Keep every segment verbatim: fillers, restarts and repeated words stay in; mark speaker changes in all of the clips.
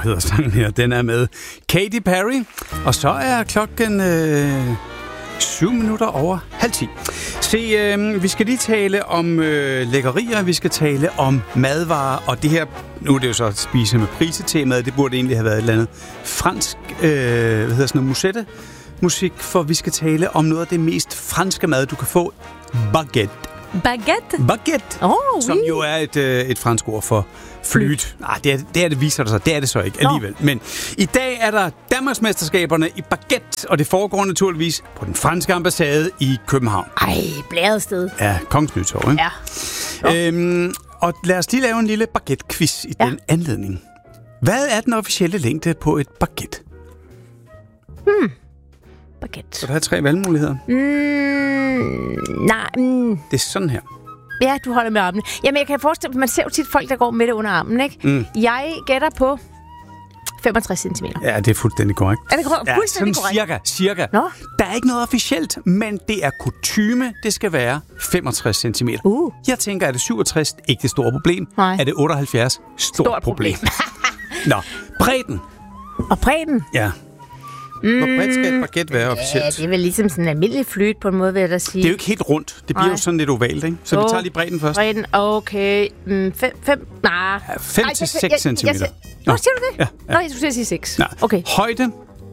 Speaker 1: hedder sangen her. Den er med Katy Perry. Og så er klokken øh, syv minutter over halv ti. Se, øh, vi skal lige tale om øh, lækkerier, vi skal tale om madvarer, og det her, nu er det jo så at spise med prisetemaet, det burde egentlig have været et eller andet fransk, øh, hvad hedder sådan noget, musette musik, for vi skal tale om noget af det mest franske mad, du kan få, baguette.
Speaker 2: Baguette?
Speaker 1: Baguette,
Speaker 2: oh,
Speaker 1: som
Speaker 2: oui.
Speaker 1: jo er et, øh, et fransk ord for flyt. Nej, det er det, er det viser det sig. Det er det så ikke alligevel. Nå. Men i dag er der Danmarksmesterskaberne i baguette, og det foregår naturligvis på den franske ambassade i København.
Speaker 2: Ej, blæret sted.
Speaker 1: Ja, Kongens Nytorv, ikke?
Speaker 2: Ja.
Speaker 1: Øhm, og lad os lige lave en lille baguette-quiz i ja. den anledning. Hvad er den officielle længde på et baguette?
Speaker 2: Hmm. Baguette.
Speaker 1: Så du har tre valgmuligheder.
Speaker 2: Mm, nej. Mm.
Speaker 1: Det er sådan her.
Speaker 2: Ja, du holder med armen. Jamen, jeg kan forestille mig, man ser jo tit folk, der går med det under armen, ikke?
Speaker 1: Mm.
Speaker 2: Jeg gætter på femogtres centimeter.
Speaker 1: Ja, det er fuldstændig korrekt.
Speaker 2: Er det korrekt?
Speaker 1: Ja,
Speaker 2: fuldstændig
Speaker 1: sådan
Speaker 2: korrekt?
Speaker 1: cirka, cirka.
Speaker 2: Nå?
Speaker 1: Der er ikke noget officielt, men det er kutyme. Det skal være femogtres centimeter.
Speaker 2: Uh.
Speaker 1: Jeg tænker, er det syvogtres? Ikke det store problem.
Speaker 2: Nej.
Speaker 1: Er det otteoghalvfjerds? Stort,
Speaker 2: Stort
Speaker 1: problem.
Speaker 2: problem.
Speaker 1: Nå, bredden.
Speaker 2: Og bredden?
Speaker 1: Ja. Hvor bredt skal et baguette være officielt?
Speaker 2: Ja, det er vel ligesom sådan en almindelig flyt på en måde, vil jeg da sige.
Speaker 1: Det er jo ikke helt rundt. Det bliver
Speaker 2: Nej.
Speaker 1: jo sådan lidt ovalt, ikke? Så oh. vi tager lige bredden først.
Speaker 2: Bredden, okay. Mm, fem, fem, nej.
Speaker 1: Ja, fem til seks centimeter.
Speaker 2: Nå, siger du det?
Speaker 1: Ja, ja.
Speaker 2: Nå, jeg skulle sige seks.
Speaker 1: Nej.
Speaker 2: Okay.
Speaker 1: Højde?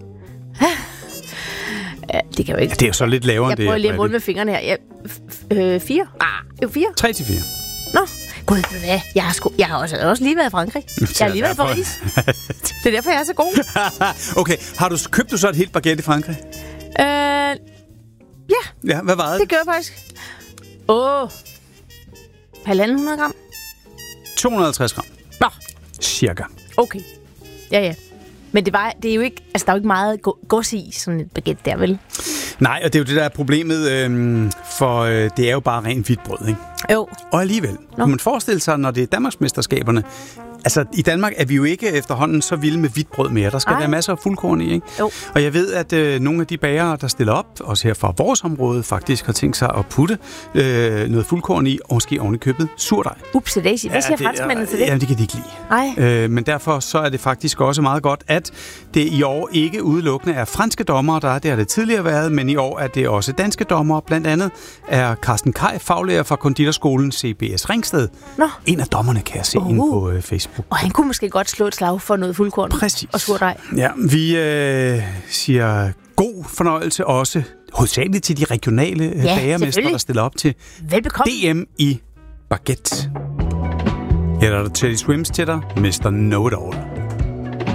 Speaker 2: Ja, det kan jo ikke.
Speaker 1: Ja, det er jo så lidt lavere end det.
Speaker 2: Jeg prøver lige at måle med fingrene her. Ja, f- øh, fire? Ah, jo, fire.
Speaker 1: Tre til fire.
Speaker 2: Nå, gud, ved du hvad? Jeg har, sgu, jeg har også, også lige været i Frankrig. Jeg har lige været i Paris. Det er derfor, jeg er så god.
Speaker 1: Okay, har du købt du så et helt baguette i Frankrig?
Speaker 2: Øh, ja.
Speaker 1: Ja, hvad var det?
Speaker 2: Det gør jeg faktisk. Åh. Oh. halvanden hundrede gram?
Speaker 1: to hundrede og halvtreds gram.
Speaker 2: Nå.
Speaker 1: Cirka.
Speaker 2: Okay. Ja, ja. Men det, var, det er jo ikke, altså der er jo ikke meget gods i sådan et baguette der, vel?
Speaker 1: Nej, og det er jo det, der er problemet, øhm, for øh, det er jo bare rent hvidt brød, ikke?
Speaker 2: Jo.
Speaker 1: Og alligevel, kan man forestille sig, når det er Danmarksmesterskaberne, altså i Danmark er vi jo ikke efterhånden så vilde med hvidt brød mere. Der skal Ej. være masser af fuldkorn i, ikke?
Speaker 2: Jo.
Speaker 1: Og jeg ved, at øh, nogle af de bagere, der stiller op, også her fra vores område, faktisk har tænkt sig at putte øh, noget fuldkorn i, og måske oven i købet surdej.
Speaker 2: Upsi daisy. Hvad siger
Speaker 1: ja,
Speaker 2: franskmændene til det?
Speaker 1: Jamen, det kan de ikke lide.
Speaker 2: Nej.
Speaker 1: Øh, men derfor så er det faktisk også meget godt, at det i år ikke udelukkende er franske dommere, der er. Det har det tidligere været, men i år er det også danske dommere. Blandt andet er Carsten Kaj, faglærer fra konditorskolen C B S Ringsted. Nå. En af dommerne kan jeg se uh. inde på øh, Facebook.
Speaker 2: Og han kunne måske godt slå et slag for noget fuldkorn.
Speaker 1: Præcis.
Speaker 2: Og surdej.
Speaker 1: Ja, vi øh, siger god fornøjelse også, hovedsageligt til de regionale ja, bagermestre, der stiller op til
Speaker 2: Velbekomme.
Speaker 1: D M i baguette. Her er der Teddy Swims til dig, mister Know It All.